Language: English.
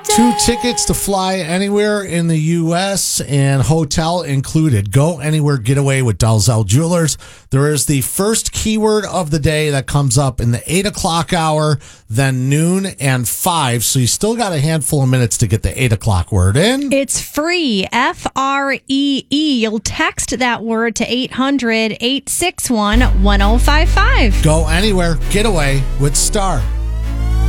2 tickets to fly anywhere in the U.S. and hotel included. Go anywhere getaway with Dalzell Jewelers. There is the first keyword of the day that comes up in the 8 o'clock hour, then noon and 5. So you still got a handful of minutes to get the 8 o'clock word in. It's free, FREE. You'll text that word to 800-861-1055. Go anywhere getaway with Star.